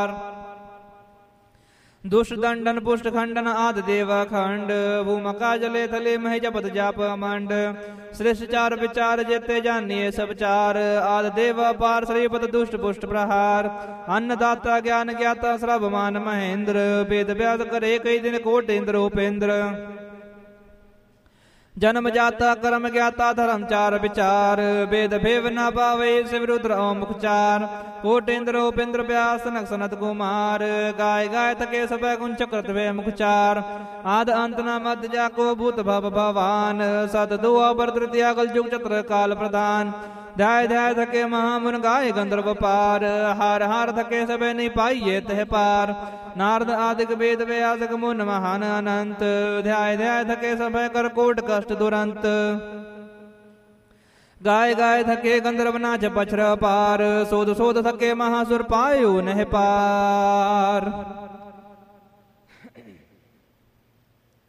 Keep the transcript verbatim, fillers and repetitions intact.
दुष्ट दंडन पुष्ट खंडन आदि देव खंड भूमका जले थले मह जपत जाप मंड श्रेष्ठ चार विचार जेते जानिए सब चार आदि देव पार श्रीपत दुष्ट पुष्ट प्रहार अन्नदाता ज्ञान ज्ञाता श्रवमान महेंद्र वेद व्यास करे कई दिन कोट इंद्र उपेंद्र जन्म जाता कर्म ज्ञाता धर्म चार विचार वेद भेव न पावे शिव रुद्र ओम मुखचार कोटेन्द्र उपेन्द्र व्यास नक सनत कुमार गाय गाय थके सब गुंच कृत वे मुखचार आद अंत न मध्य जाको भूत भव भवान सत दुआ बर तृतीया कल जुग चक्र काल प्रधान ध्याय ध्याय थके महामुन गाय गंधर्व पार हार हार थके सब नहीं पाइये तह पार नारद आदिक वेद व्यासक मुन महान अनंत ध्याय ध्याय थके सब कर कोट कष्ट दुरंत गाय गाय थके गंधर्व नाच पछर पार सोध सोध थके महासुर पायो नह पार।